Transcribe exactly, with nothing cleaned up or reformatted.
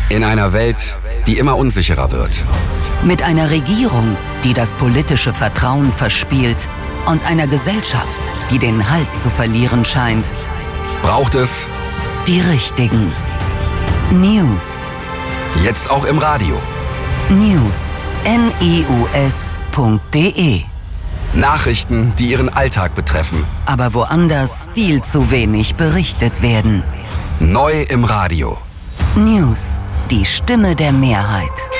In einer Welt, die immer unsicherer wird. Mit einer Regierung, die das politische Vertrauen verspielt und einer Gesellschaft, die den Halt zu verlieren scheint, braucht es die richtigen News. Jetzt auch im Radio. News. News punkt de Nachrichten, die Ihren Alltag betreffen. Aber woanders viel zu wenig berichtet werden. Neu im Radio. News. Die Stimme der Mehrheit.